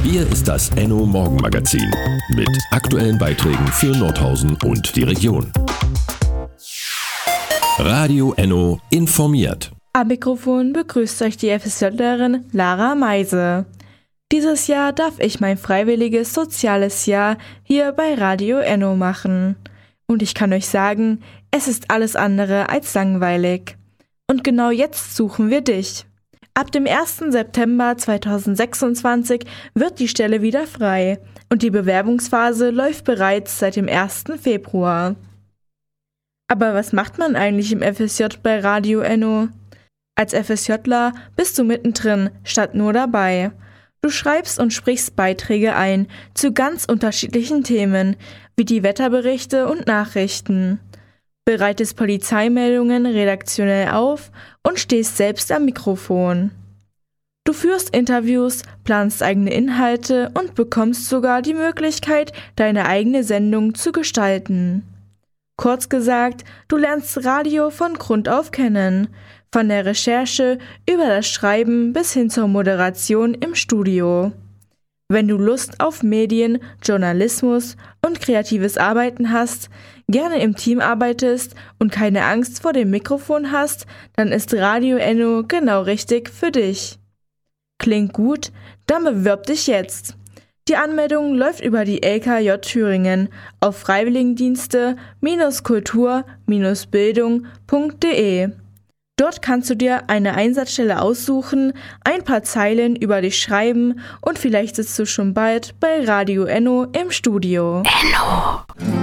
Hier ist das Enno Morgenmagazin mit aktuellen Beiträgen für Nordhausen und die Region. Radio Enno informiert. Am Mikrofon begrüßt euch die FSJlerin Lara Meise. Dieses Jahr darf ich mein freiwilliges soziales Jahr hier bei Radio Enno machen. Und ich kann euch sagen, es ist alles andere als langweilig. Und genau jetzt suchen wir dich. Ab dem 1. September 2026 wird die Stelle wieder frei und die Bewerbungsphase läuft bereits seit dem 1. Februar. Aber was macht man eigentlich im FSJ bei Radio Enno? Als FSJler bist du mittendrin, statt nur dabei. Du schreibst und sprichst Beiträge ein zu ganz unterschiedlichen Themen, wie die Wetterberichte und Nachrichten. Bereitest Polizeimeldungen redaktionell auf und stehst selbst am Mikrofon. Du führst Interviews, planst eigene Inhalte und bekommst sogar die Möglichkeit, deine eigene Sendung zu gestalten. Kurz gesagt, du lernst Radio von Grund auf kennen, von der Recherche über das Schreiben bis hin zur Moderation im Studio. Wenn du Lust auf Medien, Journalismus und kreatives Arbeiten hast, gerne im Team arbeitest und keine Angst vor dem Mikrofon hast, dann ist Radio Enno genau richtig für dich. Klingt gut? Dann bewirb dich jetzt. Die Anmeldung läuft über die LKJ Thüringen auf freiwilligendienste-kultur-bildung.de. Dort kannst du dir eine Einsatzstelle aussuchen, ein paar Zeilen über dich schreiben und vielleicht sitzt du schon bald bei Radio Enno im Studio. Enno!